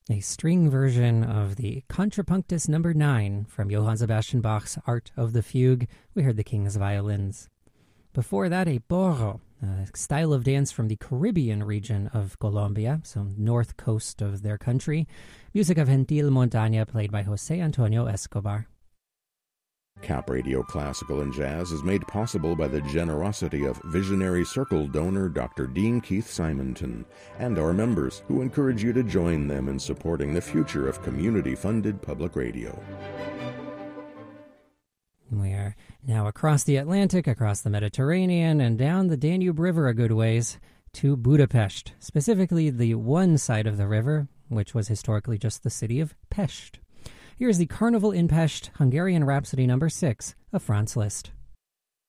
a string version of the Contrapunctus No. 9 from Johann Sebastian Bach's Art of the Fugue. We heard the King's Violins. Before that, a porro, a style of dance from the Caribbean region of Colombia, so north coast of their country. Music of Gentil Montaña, played by José Antonio Escobar. Cap Radio Classical and Jazz is made possible by the generosity of Visionary Circle donor Dr. Dean Keith Simonton and our members, who encourage you to join them in supporting the future of community-funded public radio. We are now across the Atlantic, across the Mediterranean, and down the Danube River a good ways to Budapest, specifically the one side of the river, which was historically just the city of Pest. Here's the Carnival in Pest Hungarian Rhapsody No. 6 of Franz Liszt.